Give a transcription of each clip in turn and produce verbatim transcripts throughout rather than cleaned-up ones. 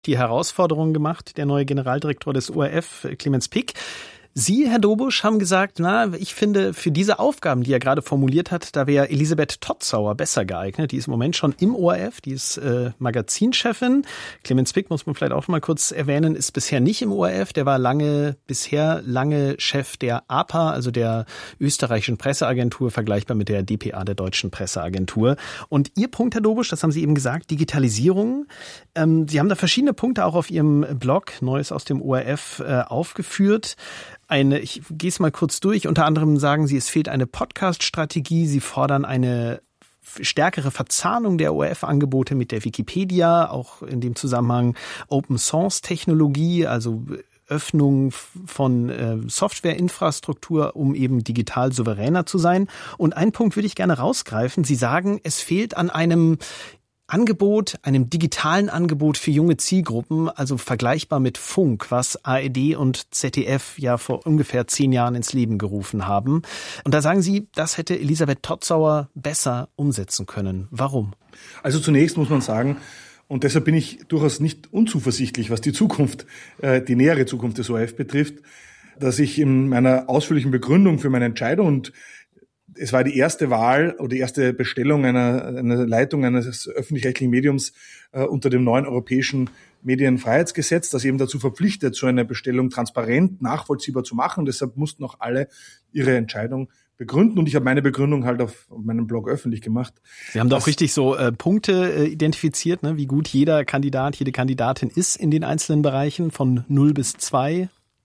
die Herausforderungen gemacht, der neue Generaldirektor des O R F, Clemens Pick. Sie, Herr Dobusch, haben gesagt, na, ich finde, für diese Aufgaben, die er gerade formuliert hat, da wäre Elisabeth Totzauer besser geeignet. Die ist im Moment schon im O R F, die ist äh, Magazinchefin. Clemens Pick, muss man vielleicht auch mal kurz erwähnen, ist bisher nicht im O R F. Der war lange, bisher lange Chef der A P A, also der österreichischen Presseagentur, vergleichbar mit der D P A, der deutschen Presseagentur. Und Ihr Punkt, Herr Dobusch, das haben Sie eben gesagt, Digitalisierung. Ähm, Sie haben da verschiedene Punkte auch auf Ihrem Blog, Neues aus dem O R F, äh, aufgeführt. Eine, ich gehe es mal kurz durch. Unter anderem sagen Sie, es fehlt eine Podcast-Strategie. Sie fordern eine stärkere Verzahnung der O R F-Angebote mit der Wikipedia, auch in dem Zusammenhang Open-Source-Technologie, also Öffnung von äh, Softwareinfrastruktur, um eben digital souveräner zu sein. Und einen Punkt würde ich gerne rausgreifen. Sie sagen, es fehlt an einem Angebot, einem digitalen Angebot für junge Zielgruppen, also vergleichbar mit Funk, was A R D und Z D F ja vor ungefähr zehn Jahren ins Leben gerufen haben. Und da sagen Sie, das hätte Elisabeth Totzauer besser umsetzen können. Warum? Also zunächst muss man sagen, und deshalb bin ich durchaus nicht unzuversichtlich, was die Zukunft, äh, die nähere Zukunft des O R F betrifft, dass ich in meiner ausführlichen Begründung für meine Entscheidung, und es war die erste Wahl oder die erste Bestellung einer, einer Leitung eines öffentlich-rechtlichen Mediums äh, unter dem neuen europäischen Medienfreiheitsgesetz, das eben dazu verpflichtet, so eine Bestellung transparent, nachvollziehbar zu machen. Und deshalb mussten auch alle ihre Entscheidung begründen. Und ich habe meine Begründung halt auf meinem Blog öffentlich gemacht. Sie haben da auch richtig so äh, Punkte äh, identifiziert, ne? Wie gut jeder Kandidat, jede Kandidatin ist in den einzelnen Bereichen von null bis zwei.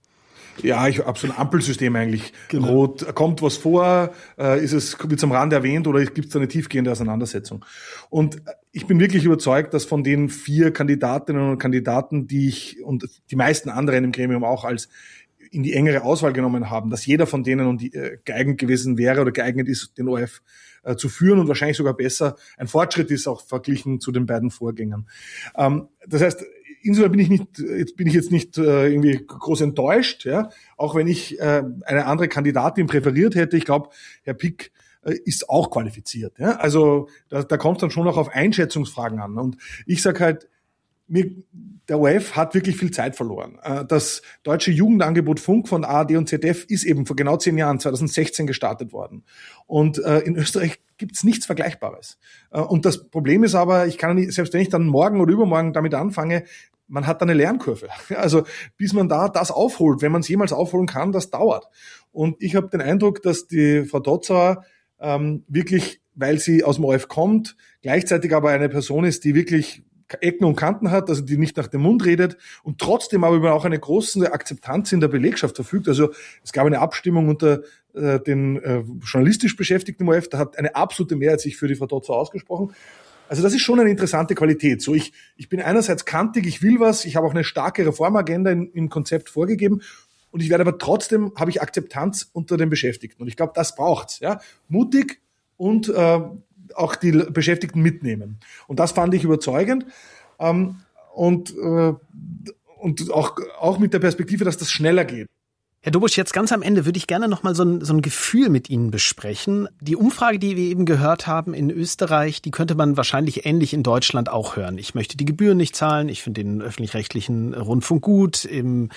Ja, ich habe so ein Ampelsystem eigentlich. Genau. Rot, kommt was vor, äh, ist es, wird es am Rand erwähnt oder gibt es eine tiefgehende Auseinandersetzung? Und ich bin wirklich überzeugt, dass von den vier Kandidatinnen und Kandidaten, die ich und die meisten anderen im Gremium auch als in die engere Auswahl genommen haben, dass jeder von denen und die, äh, geeignet gewesen wäre oder geeignet ist, den O R F äh, zu führen und wahrscheinlich sogar besser ein Fortschritt ist, auch verglichen zu den beiden Vorgängern. Ähm, das heißt, insofern bin ich nicht, jetzt bin ich jetzt nicht äh, irgendwie groß enttäuscht, ja, auch wenn ich äh, eine andere Kandidatin präferiert hätte. Ich glaube, Herr Pick äh, ist auch qualifiziert. Ja? Also da, da kommt es dann schon auch auf Einschätzungsfragen an. Und ich sage halt, mir, der O R F hat wirklich viel Zeit verloren. Das deutsche Jugendangebot Funk von A R D und Z D F ist eben vor genau zehn Jahren, zwanzig sechzehn, gestartet worden. Und in Österreich gibt's nichts Vergleichbares. Und das Problem ist aber, ich kann nicht, selbst wenn ich dann morgen oder übermorgen damit anfange, man hat da eine Lernkurve. Also bis man da das aufholt, wenn man es jemals aufholen kann, das dauert. Und ich habe den Eindruck, dass die Frau Totzauer ähm, wirklich, weil sie aus dem O R F kommt, gleichzeitig aber eine Person ist, die wirklich Ecken und Kanten hat, also die nicht nach dem Mund redet und trotzdem aber über auch eine große Akzeptanz in der Belegschaft verfügt. Also es gab eine Abstimmung unter äh, den äh, journalistisch Beschäftigten im O R F, da hat eine absolute Mehrheit sich für die Frau Totzauer ausgesprochen. Also das ist schon eine interessante Qualität. So, ich ich bin einerseits kantig, ich will was, ich habe auch eine starke Reformagenda in, im Konzept vorgegeben und ich werde aber trotzdem, habe ich Akzeptanz unter den Beschäftigten. Und ich glaube, das braucht's. Ja? Mutig und äh, auch die Beschäftigten mitnehmen. Und das fand ich überzeugend. Ähm, und, äh, und auch, auch mit der Perspektive, dass das schneller geht. Herr Dobusch, jetzt ganz am Ende würde ich gerne noch mal so ein, so ein Gefühl mit Ihnen besprechen. Die Umfrage, die wir eben gehört haben in Österreich, die könnte man wahrscheinlich ähnlich in Deutschland auch hören. Ich möchte die Gebühren nicht zahlen, ich finde den öffentlich-rechtlichen Rundfunk gut,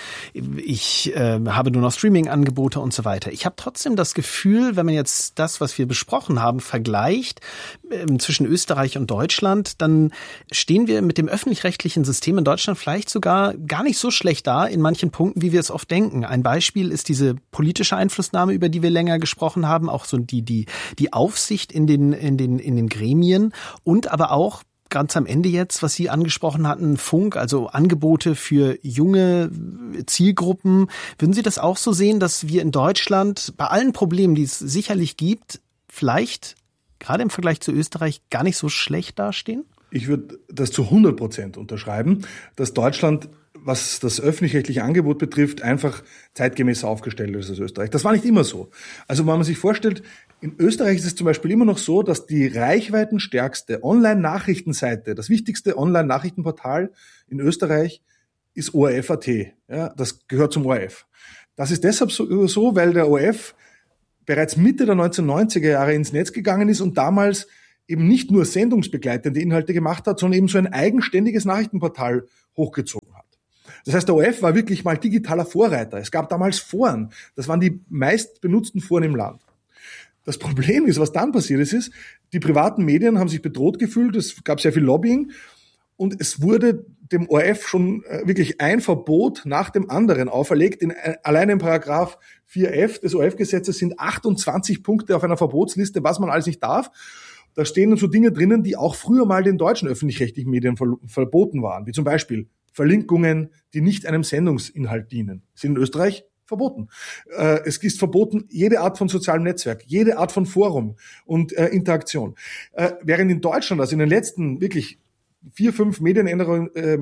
ich äh, habe nur noch Streaming-Angebote und so weiter. Ich habe trotzdem das Gefühl, wenn man jetzt das, was wir besprochen haben, vergleicht äh, zwischen Österreich und Deutschland, dann stehen wir mit dem öffentlich-rechtlichen System in Deutschland vielleicht sogar gar nicht so schlecht da in manchen Punkten, wie wir es oft denken. Ein Beispiel ist diese politische Einflussnahme, über die wir länger gesprochen haben, auch so die die die Aufsicht in den in den in den Gremien und aber auch ganz am Ende jetzt, was Sie angesprochen hatten, Funk, also Angebote für junge Zielgruppen. Würden Sie das auch so sehen, dass wir in Deutschland bei allen Problemen, die es sicherlich gibt, vielleicht gerade im Vergleich zu Österreich gar nicht so schlecht dastehen? Ich würde das zu hundert Prozent unterschreiben, dass Deutschland, was das öffentlich-rechtliche Angebot betrifft, einfach zeitgemäß aufgestellt ist als Österreich. Das war nicht immer so. Also wenn man sich vorstellt, in Österreich ist es zum Beispiel immer noch so, dass die reichweitenstärkste Online-Nachrichtenseite, das wichtigste Online-Nachrichtenportal in Österreich ist O R F Punkt A T. Ja, das gehört zum O R F. Das ist deshalb so, so, weil der O R F bereits Mitte der neunzehnhundertneunziger Jahre ins Netz gegangen ist und damals eben nicht nur sendungsbegleitende Inhalte gemacht hat, sondern eben so ein eigenständiges Nachrichtenportal hochgezogen hat. Das heißt, der O R F war wirklich mal digitaler Vorreiter. Es gab damals Foren. Das waren die meist benutzten Foren im Land. Das Problem ist, was dann passiert ist, ist, die privaten Medien haben sich bedroht gefühlt, es gab sehr viel Lobbying und es wurde dem O R F schon wirklich ein Verbot nach dem anderen auferlegt. In, allein im Paragraph vier f des O R F-Gesetzes sind achtundzwanzig Punkte auf einer Verbotsliste, was man alles nicht darf. Da stehen so Dinge drinnen, die auch früher mal den deutschen öffentlich-rechtlichen Medien verboten waren, wie zum Beispiel Verlinkungen, die nicht einem Sendungsinhalt dienen, sind in Österreich verboten. Äh, es ist verboten, jede Art von sozialem Netzwerk, jede Art von Forum und äh, Interaktion. Äh, während in Deutschland, also in den letzten wirklich vier, fünf Medienänderung, äh,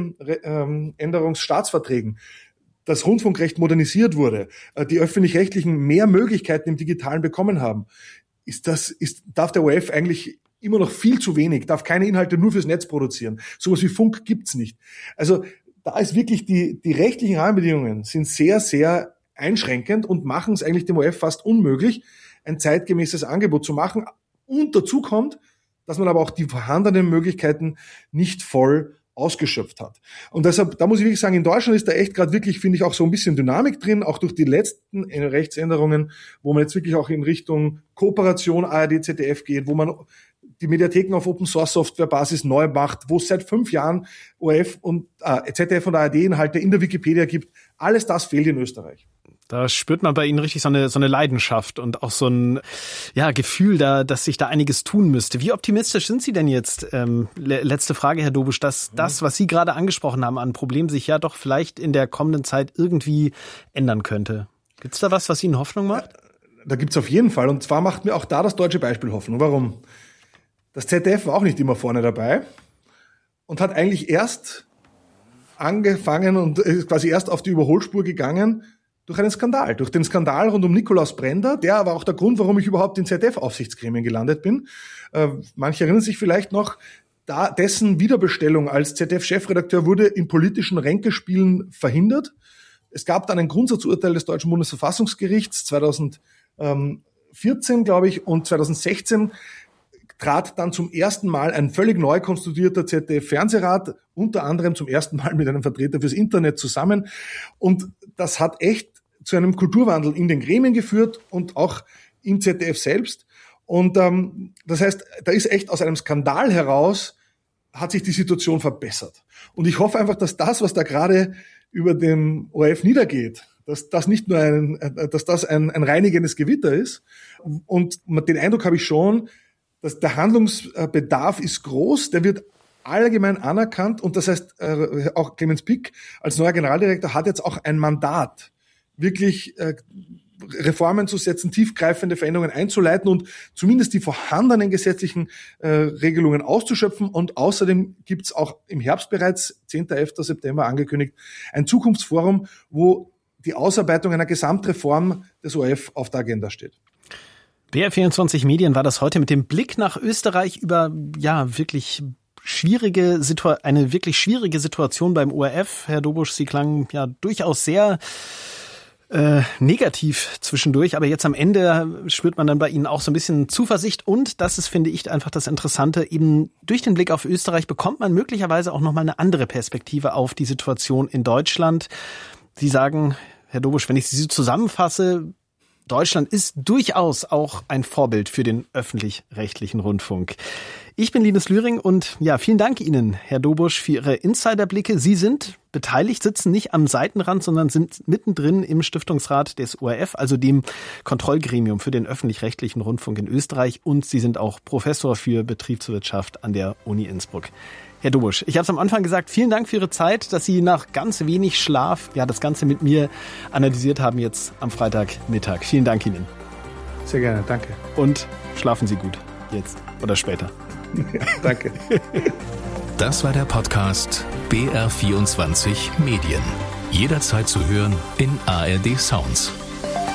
Medienänderungsstaatsverträgen, das Rundfunkrecht modernisiert wurde, äh, die öffentlich-rechtlichen mehr Möglichkeiten im Digitalen bekommen haben, ist das, ist, darf der O R F eigentlich immer noch viel zu wenig, darf keine Inhalte nur fürs Netz produzieren. Sowas wie Funk gibt's nicht. Also da ist wirklich die, die rechtlichen Rahmenbedingungen sind sehr, sehr einschränkend und machen es eigentlich dem O R F fast unmöglich, ein zeitgemäßes Angebot zu machen. Und dazu kommt, dass man aber auch die vorhandenen Möglichkeiten nicht voll ausgeschöpft hat. Und deshalb, da muss ich wirklich sagen, in Deutschland ist da echt gerade wirklich, finde ich, auch so ein bisschen Dynamik drin, auch durch die letzten Rechtsänderungen, wo man jetzt wirklich auch in Richtung Kooperation A R D, Z D F geht, wo man die Mediatheken auf Open-Source-Software-Basis neu macht, wo es seit fünf Jahren O R F und äh, Z D F und A R D-Inhalte in der Wikipedia gibt. Alles das fehlt in Österreich. Da spürt man bei Ihnen richtig so eine so eine Leidenschaft und auch so ein ja Gefühl, da, dass sich da einiges tun müsste. Wie optimistisch sind Sie denn jetzt? Ähm, le- letzte Frage, Herr Dobusch, dass mhm. das, was Sie gerade angesprochen haben an Problemen, sich ja doch vielleicht in der kommenden Zeit irgendwie ändern könnte. Gibt's da was, was Ihnen Hoffnung macht? Da gibt's auf jeden Fall. Und zwar macht mir auch da das deutsche Beispiel Hoffnung. Warum? Das Z D F war auch nicht immer vorne dabei und hat eigentlich erst angefangen und ist quasi erst auf die Überholspur gegangen durch einen Skandal, durch den Skandal rund um Nikolaus Brender. Der war auch der Grund, warum ich überhaupt in Z D F-Aufsichtsgremien gelandet bin. Äh, manche erinnern sich vielleicht noch, da dessen Wiederbestellung als Z D F-Chefredakteur wurde in politischen Ränkespielen verhindert. Es gab dann ein Grundsatzurteil des Deutschen Bundesverfassungsgerichts zweitausendvierzehn, glaube ich, und zweitausendsechzehn trat dann zum ersten Mal ein völlig neu konstituierter Z D F-Fernsehrat, unter anderem zum ersten Mal mit einem Vertreter fürs Internet zusammen. Und das hat echt zu einem Kulturwandel in den Gremien geführt und auch im Z D F selbst. Und ähm, das heißt, da ist echt aus einem Skandal heraus, hat sich die Situation verbessert. Und ich hoffe einfach, dass das, was da gerade über dem O R F niedergeht, dass das nicht nur ein, dass das ein, ein reinigendes Gewitter ist. Und den Eindruck habe ich schon, dass der Handlungsbedarf ist groß, der wird allgemein anerkannt und das heißt, auch Clemens Pick als neuer Generaldirektor hat jetzt auch ein Mandat, wirklich Reformen zu setzen, tiefgreifende Veränderungen einzuleiten und zumindest die vorhandenen gesetzlichen Regelungen auszuschöpfen. Und außerdem gibt's auch im Herbst bereits, zehnten elften September angekündigt, ein Zukunftsforum, wo die Ausarbeitung einer Gesamtreform des O R F auf der Agenda steht. B R vierundzwanzig Medien war das heute mit dem Blick nach Österreich über, ja, wirklich schwierige Situa- eine wirklich schwierige Situation beim O R F. Herr Dobusch, Sie klangen ja durchaus sehr äh, negativ zwischendurch, aber jetzt am Ende spürt man dann bei Ihnen auch so ein bisschen Zuversicht und das ist, finde ich, einfach das Interessante, eben durch den Blick auf Österreich bekommt man möglicherweise auch nochmal eine andere Perspektive auf die Situation in Deutschland. Sie sagen, Herr Dobusch, wenn ich Sie zusammenfasse, Deutschland ist durchaus auch ein Vorbild für den öffentlich-rechtlichen Rundfunk. Ich bin Linus Lühring und ja, vielen Dank Ihnen, Herr Dobusch, für Ihre Insiderblicke. Sie sind beteiligt, sitzen nicht am Seitenrand, sondern sind mittendrin im Stiftungsrat des O R F, also dem Kontrollgremium für den öffentlich-rechtlichen Rundfunk in Österreich. Und Sie sind auch Professor für Betriebswirtschaft an der Uni Innsbruck. Herr Dobusch, ich habe es am Anfang gesagt, vielen Dank für Ihre Zeit, dass Sie nach ganz wenig Schlaf ja das Ganze mit mir analysiert haben jetzt am Freitagmittag. Vielen Dank Ihnen. Sehr gerne, danke. Und schlafen Sie gut, jetzt oder später. Ja, danke. Das war der Podcast B R vierundzwanzig Medien. Jederzeit zu hören in A R D Sounds.